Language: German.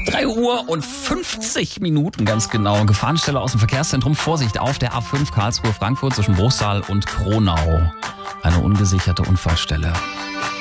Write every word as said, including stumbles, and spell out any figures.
drei Uhr und fünfzig Minuten ganz genau. Gefahrenstelle aus dem Verkehrszentrum. Vorsicht auf der A fünf Karlsruhe-Frankfurt zwischen Bruchsal und Kronau. Eine ungesicherte Unfallstelle.